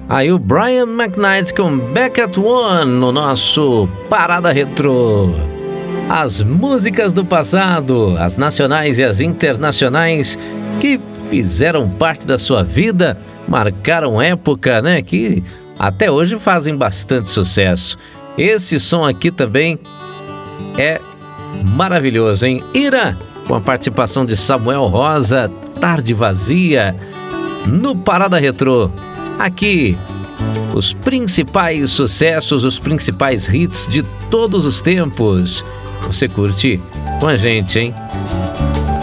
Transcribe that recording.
Aí o Brian McKnight com Back at One no nosso Parada Retrô. As músicas do passado, as nacionais e as internacionais que fizeram parte da sua vida, marcaram época, né? Que até hoje fazem bastante sucesso. Esse som aqui também é maravilhoso, hein? Ira, com a participação de Samuel Rosa, Tarde Vazia, no Parada Retrô. Aqui, os principais sucessos, os principais hits de todos os tempos. Você curte com a gente, hein?